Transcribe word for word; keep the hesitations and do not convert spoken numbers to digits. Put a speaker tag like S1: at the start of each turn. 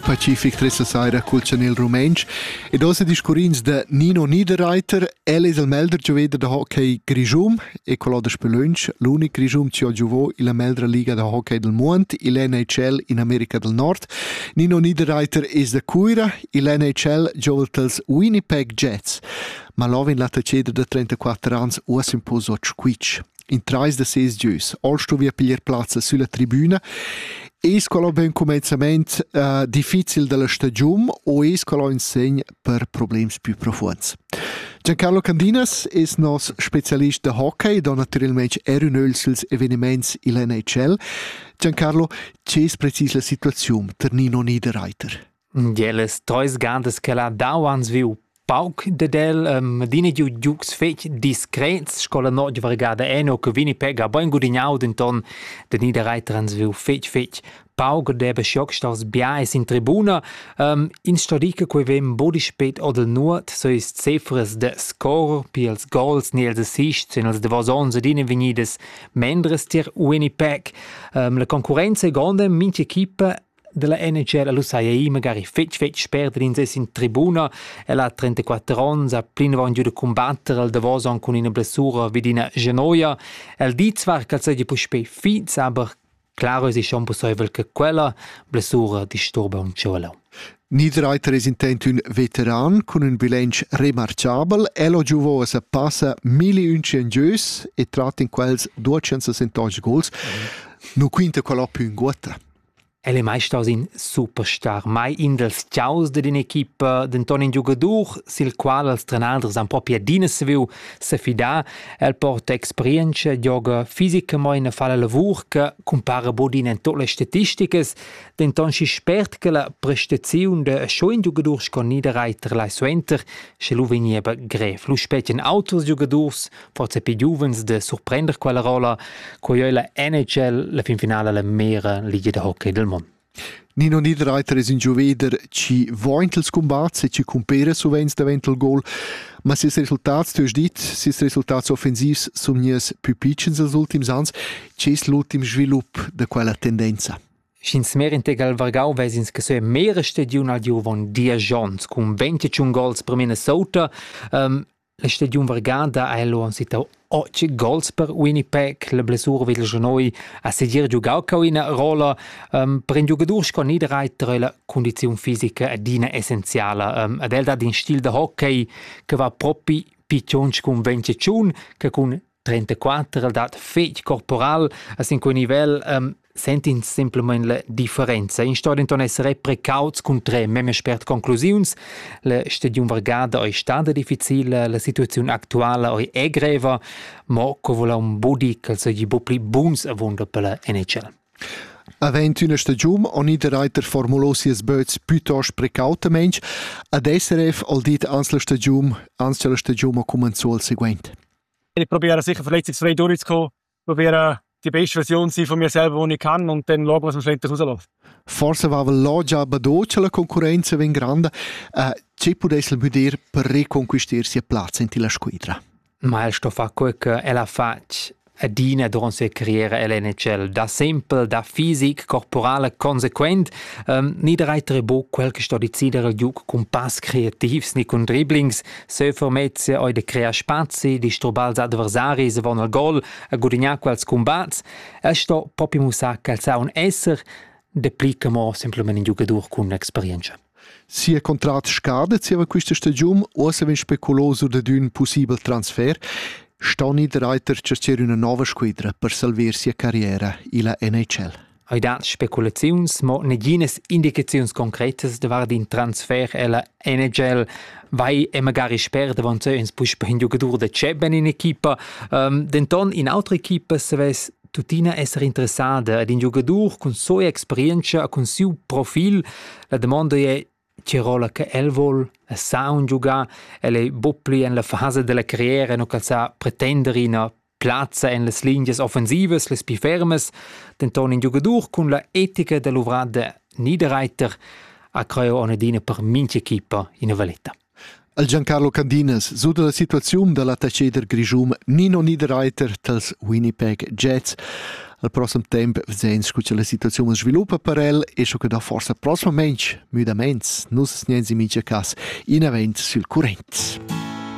S1: Pacific Tressa Saira col Chanel Rumensch ed osa discurins de Nino Niederreiter. El es il melder gioveder de hockey Grischum e colò de Spelunch, l'unic Grischum ci ha giovò in la meldra liga de hockey del Mond, il N H L in America del Nord. Nino Niederreiter es de Cuira, il N H L giovelt els Winnipeg Jets. Ma lovin la taceda de trentaquattro ans uas un po' sot squitch. In trais de ses gius, olsto via piglier plazza sulla tribuna. Es quello ben començament uh, difficil de la stagiun o es quello in segn per problems più profonds. Giancarlo Candinas es nos specialist de hockey, da naturalmente er un öl suls eveniments in N H L. Giancarlo, c'è precis la situazione per Nino Niederreiter?
S2: Jeles trois gandes che la dauans viu pauc de del um, dine giu giux fech discrets scola no di vergada eno che Winnipeg a ben gudignau denton de Niederreiter ans viu fech fech pauc de beschock stas biais in tribuna um, in stadica que vem bodi spät oder nuot so ist cifres de score pils goals niels assist in els de vasons dine venides mendres tir Winnipeg um, la concorrenza gonde minche equipa della N H L, lo sai, magari fetch fetch perdere in in tribuna, e ha trentaquattro anni, ha plina van giù da combattere, al davos anche con una blessura vidina genoia, el dit zwar che sei poi spe fiz, aber claro es schon possibile che quella blessura disturba un ciolo.
S1: Niederreiter es intent un veteran con un bilancio remarciabile. Elo giuvo se passa milleundici gius e tratta in quels duecentosessantotto goals. Mm. Nu quinta quella più in gota.
S2: Elle mai staus in superstar, mai in dels ciaus de din equipa denton in giugadur, sil qual els trenaders han propria dines viu se fida, el porta experienza, gioga fisica mo in fa la lavur che compara bodin en tot le statistiches, denton si spert che la prestaziun de scho in giugadur con Niederreiter la suenter, che lu venieba gref. Lu spetien autos giugadurs, forse pi giuvens de surprender quella rola, coi la N H L la fin finale la mera liga de hockey del mondo.
S1: Nino Niederreiter es un gioveder ci voint els combats e ci compera sovens davant il gol, ma sis resultats, tu has dit, sis resultats offensivs som nies più piccins els ultims ans, c'ès l'ultim svilup de quella tendenza.
S2: Schins mer integal vargau vesins che so mera stadiun al diu von dia jons, con ventiun goals per Minnesota, um, la stadiun vargada a elo ansitau otto goals per Winnipeg, la blessura vil genoi a sedir giugau cau in rola um, per un giugadur con Niederreiter la condizione fisica è dina essenziale um, ad el dat in stil de hockey che va propi piccionch con ventiun che con trentaquattro el dat fech corporal a cinque nivel um, sentin simplement la differenza. In stodinton essere precauts con tre meme spert conclusions. La stadium vargada oi stada difficile, la situazione attuale oi è greva, ma co vola un body che se gli bopli buns avunda per la N H L.
S1: Avent una stagiun, o Niederreiter formulò sies böts piuttosto precautamente, ad S R F al dit ans la stagiun, ans la stagiun comenzò al seguente.
S3: Ich probiere sicher verletzungsfrei durchzukommen, probiere die beste Version sein von mir selber, die ich kann, und dann schauen, was am Schluss rausläuft.
S1: Forse va là già badocia la concorrenza ben grande. Uh, c'è potesse poter per riconquistare sia piazza in la squadra?
S2: Ma il sto fa quel che ella faccia a dina durante la carriera N H L. Da sempre, da fisic, corporale, consequent. Um, Niederreiter è bo quel che sto decidere al giuc con pass creativs, ni con dribblings, se formezze o de crea spazi, disturbar els adversari, se vanno al gol, a gudignar quels combats. El sto proprio musa calza un esser, deplica mo semplicemente in giugadur con esperienza.
S1: Si è contratto scade, si aveva questa stagione, o se ven speculoso di un possibile transfer, sta Niederreiter cercare una nuova squadra per salvare sia carriera in la N H L.
S2: Hai dat speculazions, ma negines indicazions concretes de var din transfer e la N H L vai e magari sperde van se ins puspa in giugadur de ceben in equipa, um, denton in altre equipa se ves tutina essere interessada ad in giugadur con sua esperienza, con suo profil, la domanda è c'è rola che el vol a sa un giugar e le bopli en la fase della carriera no calza pretendere in plazza en les linjes offensives, les pi fermes, denton in giugadur con la etica dell'uvrada Niederreiter a creo onedina per mince equipa in Valletta.
S1: Al Giancarlo Candinas, su della situazione della taceder Grischum, Nino Niederreiter tals Winnipeg Jets. Al prossimo tempo vedens che la situazione sviluppa per el e che da forse prossimamente, müdaments, nus niens in mince cas, in event sul current.